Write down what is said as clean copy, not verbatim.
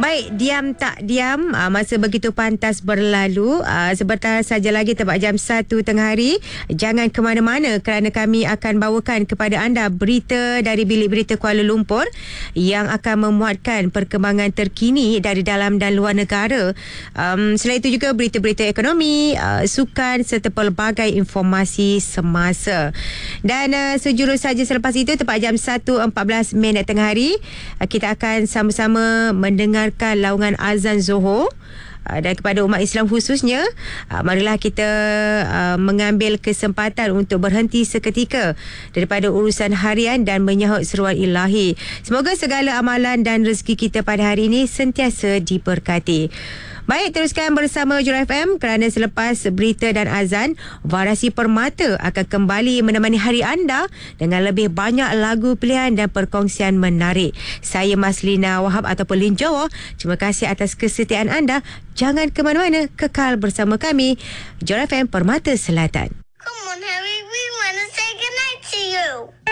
Baik, diam tak diam, masa begitu pantas berlalu. Sebentar saja lagi tepat jam 1 tengah hari. Jangan ke mana-mana kerana kami akan bawakan kepada anda berita dari Bilik Berita Kuala Lumpur yang akan memuatkan perkembangan terkini dari dalam dan luar negara. Selain itu juga berita-berita ekonomi, sukan serta pelbagai informasi semasa. Dan sejurus saja selepas itu tepat jam 1.14 tengah hari, kita akan sama-sama mendengar laungan azan Zuhur. Dan kepada umat Islam khususnya, marilah kita mengambil kesempatan untuk berhenti seketika daripada urusan harian dan menyahut seruan ilahi. Semoga segala amalan dan rezeki kita pada hari ini sentiasa diberkati. Baik, teruskan bersama Jura FM kerana selepas berita dan azan, Varasi Permata akan kembali menemani hari anda dengan lebih banyak lagu pilihan dan perkongsian menarik. Saya Maslina Wahab ataupun Lin Jawa. Terima kasih atas kesetiaan anda. Jangan ke mana-mana, kekal bersama kami. Jura FM Permata Selatan. Come on, Harry, we want to say goodnight to you.